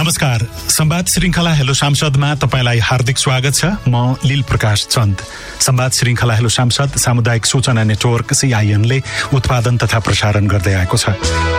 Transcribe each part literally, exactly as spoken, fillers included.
नमस्कार, संवाद श्रृंखला हेलो सांसदमा तपाईलाई हार्दिक स्वागत छ। म लील प्रकाश चन्द। संवाद श्रृंखला हेलो सांसद सामुदायिक सूचना नेटवर्क सीआईएनले उत्पादन तथा प्रसारण गर्दै आएको छ।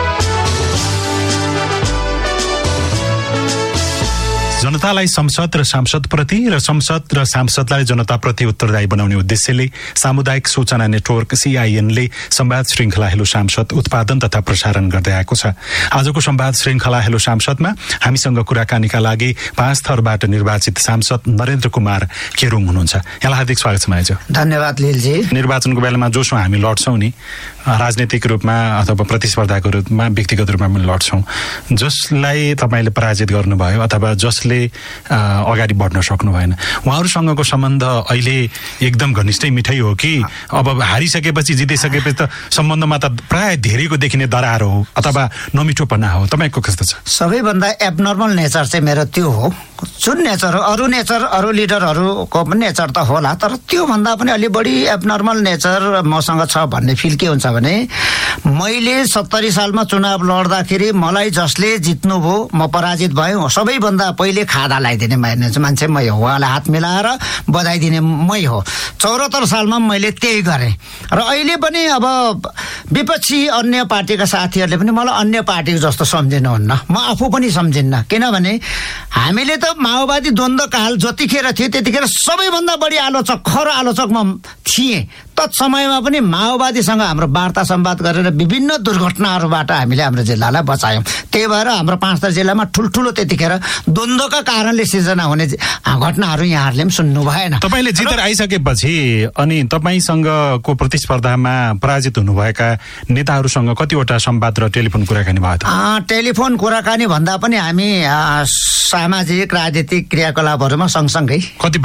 जनतालाई संसद र सांसदप्रति र संसद र सांसदलाई जनताप्रति उत्तरदायी बनाउने उद्देश्यले सामुदायिक सूचना नेटवर्क सीआईएनले संवाद श्रृंखला हेलो सांसद उत्पादन तथा प्रसारण गर्दै आएको छ। आजको संवाद श्रृंखला हेलो सांसदमा हामीसँग कुराकानीका लागि पाँच थरबाट निर्वाचित सांसद नरेन्द्र कुमार केरुङ हुनुहुन्छ। यहाँलाई हार्दिक स्वागत छ माइजो। धन्यवाद लीलजी। निर्वाचनको बेलामा जोसो हामी लड्छौँ नि, राजनीतिक रूपमा अथवा प्रतिस्पर्धाको रूपमा व्यक्तिगत रूपमा पनि लड्छौँ। जसलाई तपाईँले पराजित गर्नुभयो अथवा जसले अगाडि बढ्न सक्नु भएन, उहाँहरूसँगको सम्बन्ध अहिले एकदम घनिष्ठै मिठै हो कि अब हारिसकेपछि जितिसकेपछि त सम्बन्धमा त प्राय धेरैको देखिने दरार हो अथवा नमिठोपना हो? तपाईँको कस्तो छ? सबैभन्दा एबनर्मल नेचर चाहिँ मेरो त्यो हो। जुन नेचर हो, अरू नेचर अरू लिडरहरूको पनि नेचर त होला, तर त्योभन्दा पनि अलि बढी एबनर्मल नेचर मसँग छ भन्ने फिल के हुन्छ भने, मैले सत्तरी सालमा चुनाव लड्दाखेरि मलाई जसले जित्नुभयो म पराजित भएँ, सबैभन्दा पहिले खादा लगाइदिने मान्छे मै हो, उहाँलाई हात मिलाएर बधाई दिने मै हो। चौरात्तर सालमा मैले त्यही गरेँ र अहिले पनि अब विपक्षी अन्य पार्टीका साथीहरूले पनि मलाई अन्य पार्टीको जस्तो सम्झिनुहुन्न, म आफू पनि सम्झिन्न। किनभने हामीले त माओवादी द्वन्द्वकाल जतिखेर थियो त्यतिखेर सबैभन्दा बढी आलोचक खर आलोचक म थिएँ। तत्समयमा पनि माओवादीसँग हाम्रो वार्ता सम्वाद गरेर विभिन्न दुर्घटनाहरूबाट हामीले हाम्रो जिल्लालाई बचायौँ। त्यही भएर हाम्रो पाँचथर जिल्लामा ठुल्ठुलो त्यतिखेर द्वन्द्वका कारणले सिर्जना हुने घटनाहरू यहाँहरूले पनि सुन्नु भएन। तपाईँले जितेर आइसकेपछि अनि तपाईँसँगको प्रतिस्पर्धामा पराजित हुनुभएका नेताहरूसँग कतिवटा संवाद र टेलिफोन कुराकानी भयो त? टेलिफोन कुराकानी भन्दा पनि हामी सामाजिक राजनीतिक क्रियाकलापहरूमा सँगसँगै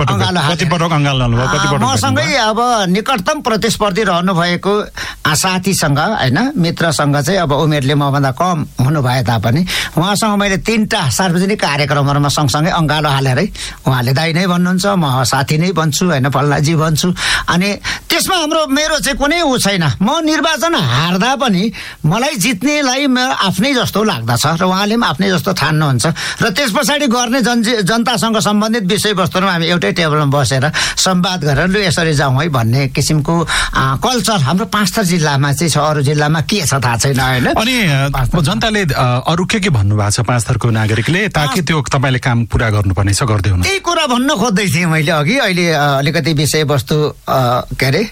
मसँगै अब निकटतम प्रतिस्पर्धी रहनु भएको साथीसँग होइन, मित्रसँग चाहिँ अब उमेरले मभन्दा कम हुनु भए तापनि उहाँसँग मैले तीनटा सार्वजनिक कार्यक्रमहरूमा सँगसँगै अँगालो हालेरै, उहाँले दाइ नै भन्नुहुन्छ, म साथी नै भन्छु होइन, फल्लाजी भन्छु। अनि त्यसमा हाम्रो मेरो चाहिँ कुनै ऊ छैन। म निर्वाचन हार्दा पनि मलाई जित्नेलाई मेरो आफ्नै जस्तो लाग्दछ र उहाँले पनि आफ्नै जस्तो ठान्नुहुन्छ र त्यस पछाडि गर्ने जन जनतासँग सम्बन्धित विषयवस्तुमा हामी एउटै टेबलमा बसेर संवाद गरेर लु यसरी जाउँ है भन्ने किसिमको कल्चर हाम्रो पाँचथर जिल्लामा चाहिँ छ। अरू जिल्लामा के छ थाहा छैन होइन। अनि जनताले अरू के के भन्नुभएको छ पाँचथरको नागरिकले, ताकि त्यो तपाईँले काम पुरा गर्नुपर्ने छ गर्दै हुनु? त्यही कुरा भन्न खोज्दै थिएँ मैले अघि। अहिले अलिकति विषयवस्तु के अरे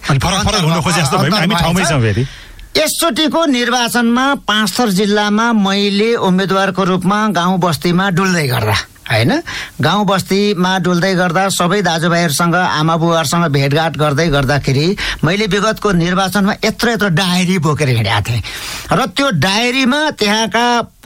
यसचोटिको निर्वाचनमा पाँचथर जिल्लामा मैले उम्मेदवारको रूपमा गाउँ बस्तीमा डुल्दै गर्दा होइन, गाउँ बस्तीमा डुल्दै गर्दा सबै दाजुभाइहरूसँग आमा बुवाहरूसँग भेटघाट गर्दै गर्दाखेरि मैले विगतको निर्वाचनमा यत्रो यत्रो डायरी बोकेर हिँडेको थिएँ र त्यो डायरीमा त्यहाँका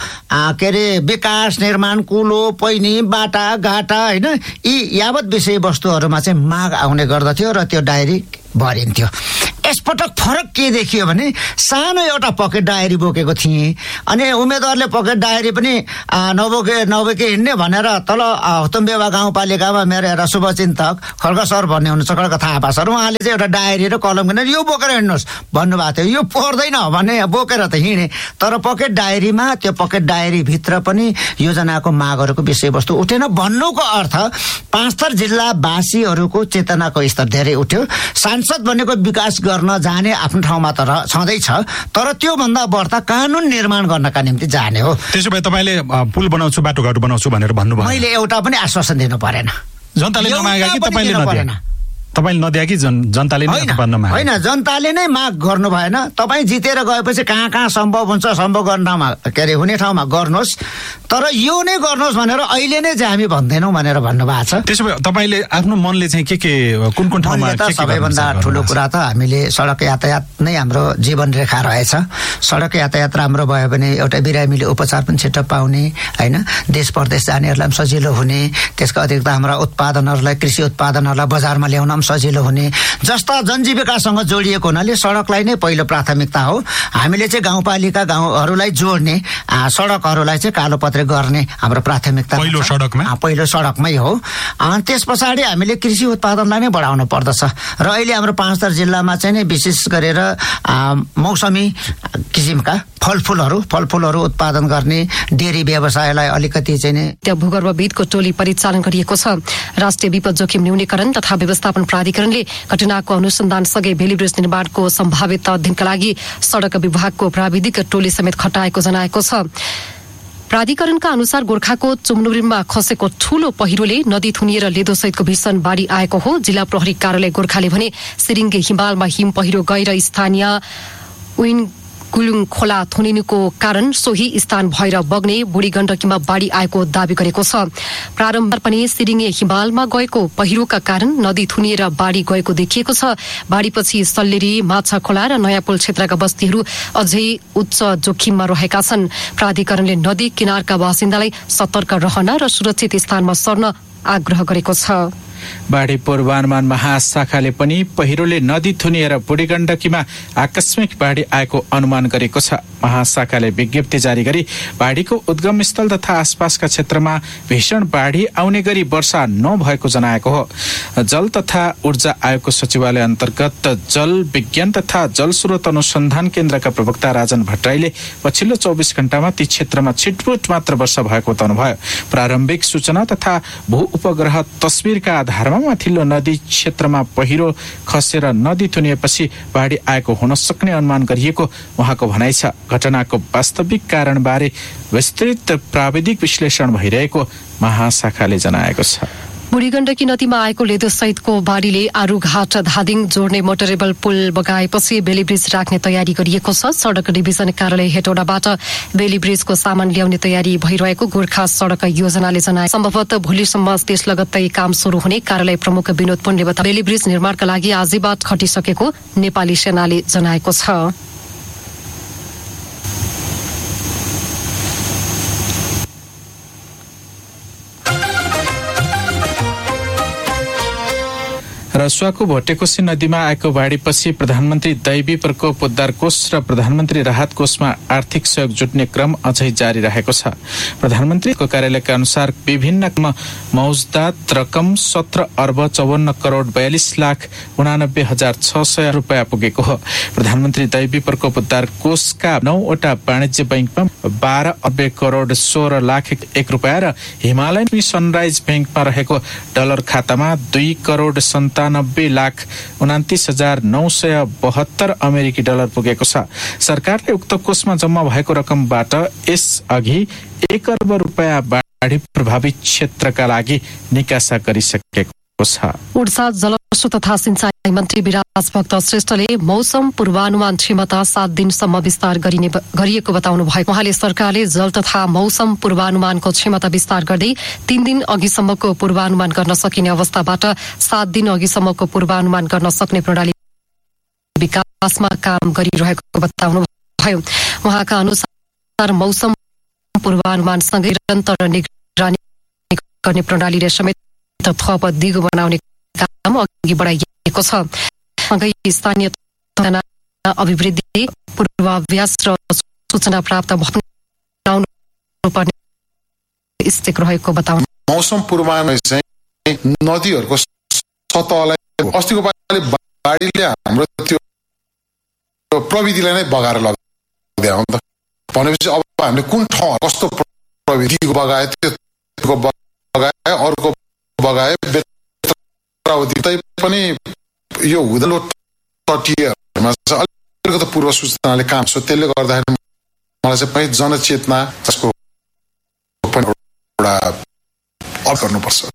के अरे विकास निर्माण, कुलो पैनी बाटा घाटा होइन, यी यावत विषयवस्तुहरूमा चाहिँ माग आउने गर्दथ्यो र त्यो डायरी भरिन्थ्यो। यसपटक फरक के देखियो भने सानो एउटा पकेट डायरी बोकेको थिएँ अनि उम्मेदवारले पकेट डायरी पनि नबोके नबोके हिँड्ने भनेर तल तुम्बेवा गाउँपालिकामा मेरो एउटा शुभचिन्तक खड्ग सर भन्ने हुनुहुन्छ, खड्ग थापा सर, उहाँले चाहिँ एउटा डायरी र कलम किनेर यो बोकेर हिँड्नुहोस् भन्नुभएको थियो। यो पर्दैन भने बोकेर त हिँडेँ, तर पकेट डायरीमा त्यो पकेट डायरीभित्र पनि योजनाको मागहरूको विषयवस्तु उठेन। भन्नुको अर्थ पाँचथर जिल्लावासीहरूको चेतनाको स्तर धेरै उठ्यो। सांसद भनेको विकास गर्न जाने आफ्नो ठाउँमा त छँदैछ, तर त्योभन्दा बढ्ता कानुन निर्माण गर्नका निम्ति जाने हो। त्यसो भए तपाईँले पुल बनाउँछु बाटोघाटो बनाउँछु भनेर भन्नुभयो, मैले एउटा पनि आश्वासन दिनु परेन। जनताले नमागे कि तपाईँले नदिएन? तपाईँले नदिए कि जन जनताले नै भन्न मागे? होइन, जनताले नै माग गर्नु भएन। तपाईँ जितेर गएपछि कहाँ कहाँ सम्भव हुन्छ सम्भव गर्ने ठाउँमा के अरे हुने ठाउँमा गर्नुहोस्, तर यो नै गर्नुहोस् भनेर अहिले नै चाहिँ हामी भन्दैनौँ भनेर भन्नुभएको छ। त्यसो भए तपाईँले आफ्नो मनले चाहिँ के के कुन कुन ठाउँमा? सबैभन्दा ठुलो कुरा त हामीले सडक यातायात नै हाम्रो जीवन रेखा रहेछ। सडक यातायात राम्रो भयो भने एउटा बिरामीले उपचार पनि छिट्टो पाउने होइन, देश परदेश जानेहरूलाई पनि सजिलो हुने, त्यसको अतिरिक्त हाम्रा उत्पादनहरूलाई कृषि उत्पादनहरूलाई बजारमा ल्याउन सजिलो हुने, जस्ता जनजीविकासँग जोडिएको हुनाले सडकलाई नै पहिलो प्राथमिकता हो। हामीले चाहिँ गाउँपालिका गाउँहरूलाई जोड्ने सडकहरूलाई चाहिँ कालोपत्रे गर्ने हाम्रो प्राथमिकता पहिलो सडकमा पहिलो सडकमै हो। त्यस पछाडि हामीले कृषि उत्पादनलाई नै बढाउनु पर्दछ र अहिले हाम्रो पाँचथर जिल्लामा चाहिँ नि विशेष गरेर मौसमी किसिमका फलफुलहरू फलफुलहरू उत्पादन गर्ने डेरी व्यवसायलाई अलिकति चाहिँ नि त्यो भूगर्भविदको टोली परिचालन गरिएको छ। राष्ट्रिय विपद जोखिम न्यूनीकरण तथा व्यवस्थापन प्राधिकरणले घटनाको अनुसन्धान सँगै भेली ब्रिज निर्माणको सम्भावित अध्ययनका लागि सडक विभागको प्राविधिक टोली समेत खटाएको जनाएको छ। प्राधिकरणका अनुसार गोर्खाको चुम्नुरिममा खसेको ठूलो पहिरोले नदी थुनिएर लेदो सहितको भीषण बाढी आएको हो। जिल्ला प्रहरी कार्यालय गोर्खाले भने सिरिङ्गे हिमालमा हिम पहिरो गएर स्थानीय विन गुलुङ खोला थुनिनुको कारण सोही स्थान भएर बग्ने बुढी गण्डकीमा बाढी आएको दावी गरेको छ। प्रारम्भ पनि सिरिङ्गे हिमालमा गएको पहिरोका कारण नदी थुनिएर बाढी गएको देखिएको छ। बाढीपछि सल्लेरी माछा खोला र नयाँ पुल क्षेत्रका बस्तीहरू अझै उच्च जोखिममा रहेका छन्। प्राधिकरणले नदी किनारका बासिन्दालाई सतर्क रहन र सुरक्षित स्थानमा सर्न आग्रह गरेको छ। बाढी पूर्वानुमान महाशाखाले पनि पहिरोले नदी थुनिएर बुढी गण्डकीमा आकस्मिक बाढी आएको अनुमान गरेको छ। महाशाखाले विज्ञप्ति जारी गरी बाढीको उद्गम स्थल तथा आसपासका क्षेत्रमा भीषण बाढी आउने गरी वर्षा नभएको जनाएको हो। जल तथा ऊर्जा आयोगको सचिवालय अन्तर्गत जल विज्ञान तथा जल स्रोत अनुसन्धान केन्द्रका प्रवक्ता राजन भट्टराईले पछिल्लो चौबिस घण्टामा ती क्षेत्रमा छिटपुट मात्र वर्षा भएको बताउनुभयो। प्रारम्भिक सूचना तथा भू उपग्रह तस्बिरका आधारमा माथिल्लो नदी क्षेत्रमा पहिरो खसेर नदी थुनिएपछि बाढी आएको हुन सक्ने अनुमान गरिएको उहाँको भनाइ छ। घटनाको वास्तविक कारणबारे विस्तृत प्राविधिक विश्लेषण भइरहेको महाशाखाले जनाएको छ। बुढी गण्डकी नदीमा आएको लेदो सहितको बाढीले आरूघाट धादिङ जोड्ने मोटरेबल पुल बगाएपछि बेली ब्रिज राख्ने तयारी गरिएको छ। सडक डिभिजन कार्यालय हेटौडाबाट बेली ब्रिजको सामान ल्याउने तयारी भइरहेको गोर्खा सडक योजनाले जनाए। सम्भवतः भोलिसम्म त्यस लगत्तै काम शुरू हुने कार्यालय प्रमुख विनोद पुनले बताए। बेली ब्रिज निर्माणका लागि आजीबाट खटिसकेको नेपाली सेनाले जनाएको छ। रसुवाको भोटेकोशी नदीमा आएको बाढीपछि प्रधानमन्त्री दैवी प्रकोप उद्धार कोष र प्रधानमन्त्री राहत कोषमा आर्थिक सहयोग जुट्ने क्रम अझै जारी रहेको छ। प्रधानमन्त्रीको कार्यालयका अनुसार विभिन्न मौजदात रकम सत्र अर्ब चौवन्न करोड बयालिस लाख उनानब्बे हजार छ सय रुपियाँ पुगेको हो। प्रधानमन्त्री दैवी प्रकोप उद्धार कोषका नौवटा वाणिज्य बैंकमा बाह्र अर्ब करोड सोह्र लाख एक रुपियाँ र हिमालयन सनराइज बैंकमा रहेको डलर खातामा दुई करोड सन्तानब्बे लाख उनातिस हजार नौ सय बहत्तर अमेरिकी डलर पुगेको छ। सरकारले उक्त कोषमा जम्मा भएको रकमबाट यस अघि एक अर्ब रुपियाँ बाढी प्रभावित क्षेत्रका लागि निकासा गरिसकेको छ। ऊर्जा जलस्रोत तथा सिंचाई मन्त्री विराज भक्त श्रेष्ठले मौसम पूर्वानुमान क्षमता सात दिनसम्म विस्तार गरिने गरिएको बताउनु भएको। उहाँले सरकारले जल तथा मौसम पूर्वानुमानको क्षमता विस्तार गर्दै तीन दिन अघिसम्मको पूर्वानुमान गर्न सकिने अवस्थाबाट सात दिन अघिसम्मको पूर्वानुमान गर्न सक्ने प्रणाली विकासमा काम गरिरहेको बताउनु भयो। उहाँका अनुसार मौसम पूर्वानुमानसँगै निरन्तर निगरानी गर्ने प्रणालीले समेत थप दिगो बनाउने काम अघि बढाइएको छ। सँगै स्थानीय अभिवृद्धि पूर्वाभ्यास र सूचना प्राप्त बनाउनु पर्ने स्थिति रहेको बताउनु। मौसम पूर्वानुमान चाहिँ नदीहरूको सतहलाई अस्तिको पालि बाढीले हाम्रो त्यो प्रविधिलाई नै बगाएर लग्यो हो नि त। भनेपछि अब हामीले कुन ठाउँ कस्तो प्रविधिको बगाए त्यो बगाए अर्को बगाए बेत्रावधि पनि यो हुँदो तटीयहरूमा चाहिँ अलिकति पूर्व सूचनाले काम छ। त्यसले गर्दाखेरि मलाई चाहिँ जनचेतना त्यसको एउटा अप गर्नुपर्छ।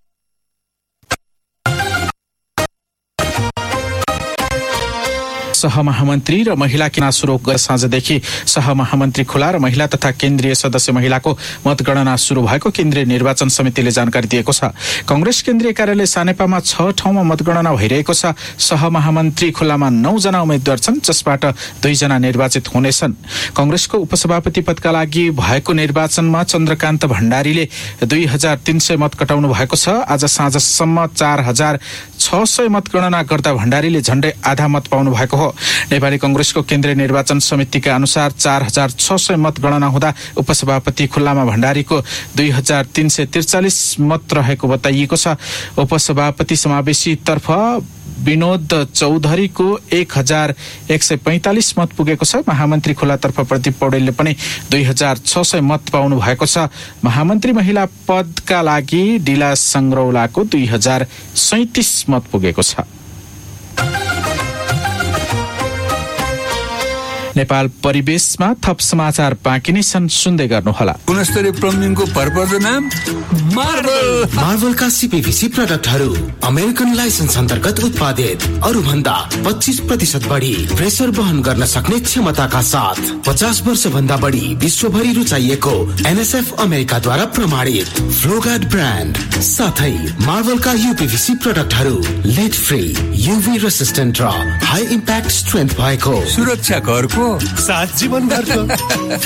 सहमहामन्त्री र महिला किना सुरु गए साँझदेखि सहमहामन्त्री खुला र महिला तथा केन्द्रीय सदस्य महिलाको मतगणना सुरु भएको केन्द्रीय निर्वाचन समितिले जानकारी दिएको छ। कंग्रेस केन्द्रीय कार्यालय सानेपामा छ ठाउँमा मतगणना भइरहेको छ। सहमहामन्त्री खुलामा नौ जना उम्मेद्वार छन्, जसबाट दुईजना निर्वाचित हुनेछन्। कंग्रेसको उपसभापति पदका लागि भएको निर्वाचनमा चन्द्रकान्त भण्डारीले दुई हजार तीन सय मत कटाउनु भएको छ। आज साँझसम्म चार हजार छ सय मतगणना गर्दा भण्डारीले झण्डै आधा मत पाउनु भएको हो। नेपाली कंग्रेसको केन्द्रीय निर्वाचन समितिका अनुसार चार हजार छ सय मतगणना हुँदा उपसभापति खुल्लामा भण्डारीको दुई हजार तीन सय त्रिचालिस मत रहेको बताइएको छ। उपसभापति समावेशीतर्फ विनोद चौधरीको एक हजार एक सय पैंतालिस मत पुगेको छ। महामन्त्री खोलातर्फ प्रदीप पौडेलले पनि दुई हजार छ सय मत पाउनु भएको छ। महामन्त्री महिला पदका लागि डिला संग्रौलाको दुई हजार सैतिस मत पुगेको छ। नेपाल परिवेशमा थप समाचार बाँकी नै छन्, सुन्दै गर्नुहोला। गुणस्तरीय प्लम्बिङको भरपर्दो नाम मार्बल। मार्बलका सीपीवीसी प्रोडक्टहरू अमेरिकन लाइसेन्स अन्तर्गत उत्पादित, अरू भन्दा पच्चीस प्रतिशत बढी प्रेसर वहन गर्न सक्ने क्षमताका साथ पचास वर्ष भन्दा बढी विश्वभरि रुचाइएको एनएसएफ अमेरिकाद्वारा प्रमाणित फ्लोगार्ड ब्रान्ड साथै मार्बलका यूपीवीसी प्रोडक्टहरू लेड फ्री, यूभी रेसिस्टेन्ट र हाई इम्प्याक्ट स्ट्रेन्थ भएको, सुरक्षा घरको साथ जीवन भरको